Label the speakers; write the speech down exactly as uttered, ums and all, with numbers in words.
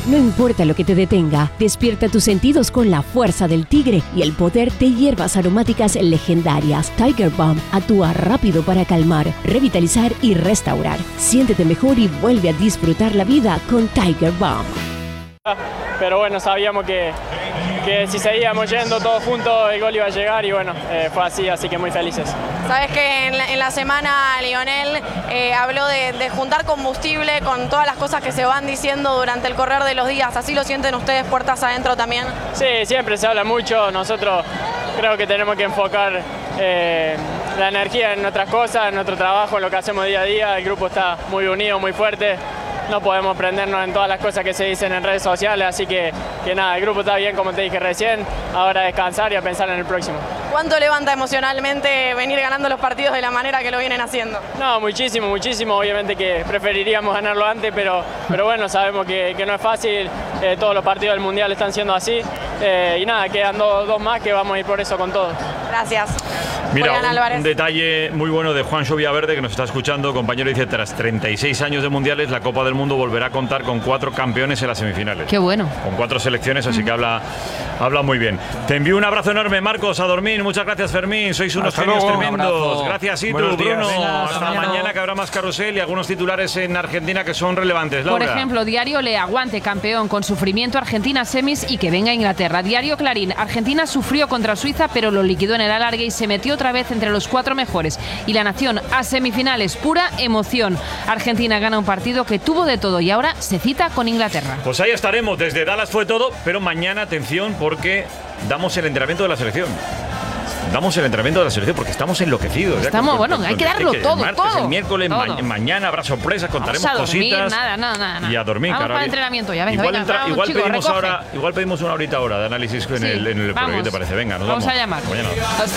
Speaker 1: No importa lo que te detenga, despierta tus sentidos con la fuerza del tigre y el poder de hierbas aromáticas legendarias. Tiger Balm actúa rápido para calmar, revitalizar y restaurar. Siéntete mejor y vuelve a disfrutar la vida con Tiger Balm.
Speaker 2: Pero bueno, sabíamos que, que si seguíamos yendo todos juntos el gol iba a llegar y bueno, eh, fue así, así que muy felices.
Speaker 3: Sabes que en la, en la semana Lionel eh, habló de, de juntar combustible con todas las cosas que se van diciendo durante el correr de los días. ¿Así lo sienten ustedes puertas adentro también?
Speaker 2: Sí, siempre se habla mucho. Nosotros creo que tenemos que enfocar eh, la energía en otras cosas, en nuestro trabajo, en lo que hacemos día a día. El grupo está muy unido, muy fuerte. No podemos prendernos en todas las cosas que se dicen en redes sociales, así que, que nada, el grupo está bien, como te dije recién, ahora a descansar y a pensar en el próximo.
Speaker 3: ¿Cuánto levanta emocionalmente venir ganando los partidos de la manera que lo vienen haciendo?
Speaker 2: No, muchísimo, muchísimo, obviamente que preferiríamos ganarlo antes, pero, pero bueno, sabemos que, que no es fácil, eh, todos los partidos del Mundial están siendo así, eh, y nada, quedan dos, dos más que vamos a ir por eso con todo.
Speaker 3: Gracias.
Speaker 4: Mira, un, un detalle muy bueno de Juancho Villaverde, que nos está escuchando, compañero, dice, tras treinta y seis años de mundiales, la Copa del Mundo volverá a contar con cuatro campeones en las semifinales.
Speaker 5: Qué bueno.
Speaker 4: Con cuatro selecciones, así que habla, habla muy bien. Te envío un abrazo enorme, Marcos, a dormir. Muchas gracias, Fermín. Sois unos
Speaker 6: Hasta
Speaker 4: genios
Speaker 6: luego.
Speaker 4: tremendos. Gracias, Itu,
Speaker 6: Buenos días.
Speaker 4: Bruno.
Speaker 5: Venga,
Speaker 4: hasta
Speaker 5: mañana.
Speaker 4: mañana, que habrá más carrusel y algunos titulares en Argentina que son relevantes. Laura.
Speaker 5: Por ejemplo, Diario Le, aguante campeón, con sufrimiento Argentina semis y que venga Inglaterra. Diario Clarín, Argentina sufrió contra Suiza pero lo liquidó en el alargue y se metió otra vez entre los cuatro mejores. Y La Nación, a semifinales, pura emoción. Argentina gana un partido que tuvo de todo y ahora se cita con Inglaterra.
Speaker 4: Pues ahí estaremos, desde Dallas fue todo, pero mañana, atención, porque damos el entrenamiento de la selección. Damos el entrenamiento de la selección porque estamos enloquecidos.
Speaker 5: Estamos,
Speaker 4: ya,
Speaker 5: bueno,
Speaker 4: con,
Speaker 5: hay
Speaker 4: con,
Speaker 5: que darlo
Speaker 4: el
Speaker 5: todo,
Speaker 4: martes,
Speaker 5: todo.
Speaker 4: El miércoles,
Speaker 5: todo.
Speaker 4: ma mañana habrá sorpresas, contaremos
Speaker 5: Vamos a dormir,
Speaker 4: cositas.
Speaker 5: nada, nada, nada.
Speaker 4: Y a dormir,
Speaker 5: vamos
Speaker 4: claro.
Speaker 5: para el entrenamiento ya, venga,
Speaker 4: igual
Speaker 5: venga,
Speaker 4: entra,
Speaker 5: vamos,
Speaker 4: igual,
Speaker 5: chicos,
Speaker 4: pedimos
Speaker 5: recoge.
Speaker 4: ahora, igual pedimos una horita ahora de análisis en
Speaker 5: Sí,
Speaker 4: el, en el
Speaker 5: vamos.
Speaker 4: ¿qué te parece? Venga, nos
Speaker 5: Vamos
Speaker 4: vamos.
Speaker 5: a llamar.
Speaker 4: Mañana.
Speaker 5: Hasta